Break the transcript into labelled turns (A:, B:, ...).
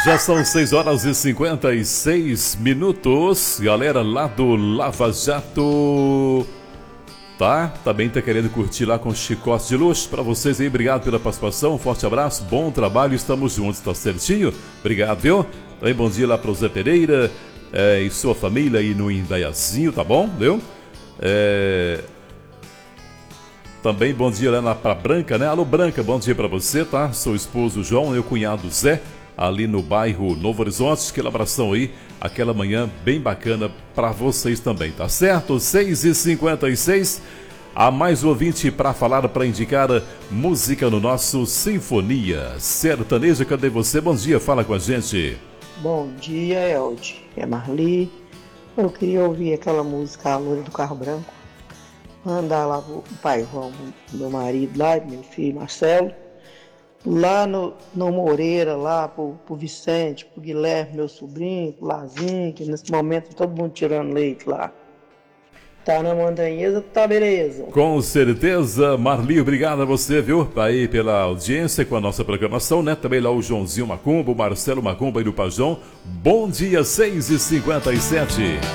A: Já são 6 horas e 56 minutos. Galera lá do Lava Jato, também tá querendo curtir lá com chicote de luxo. Pra vocês aí, obrigado pela participação. Um forte abraço, bom trabalho, estamos juntos, tá certinho? Obrigado, viu? Também bom dia lá pro Zé Pereira e sua família aí no Indaiazinho, tá bom? Viu? Também bom dia lá pra Branca, né? Alô, Branca, bom dia pra você, tá? Seu esposo João, meu cunhado Zé, ali no bairro Novo Horizonte. Aquele abração aí, aquela manhã bem bacana pra vocês também, tá certo? 6h56, há mais um ouvinte pra falar, pra indicar música no nosso Sinfonia Sertaneja. Cadê você? Bom dia, fala com a gente.
B: Bom dia, Elde. É Marli. Eu queria ouvir aquela música A Loura do Carro Branco. Mandar lá pro pai João, meu marido lá, e meu filho Marcelo. Lá no Moreira, lá pro Vicente, pro Guilherme, meu sobrinho, pro Lazinho, que nesse momento todo mundo tirando leite lá. Tá na montanhesa, tá beleza.
A: Com certeza, Marli, obrigado a você, viu? Aí pela audiência com a nossa programação, né? Também lá o Joãozinho Macumba, o Marcelo Macumba e do Pajão. Bom dia, 6h57.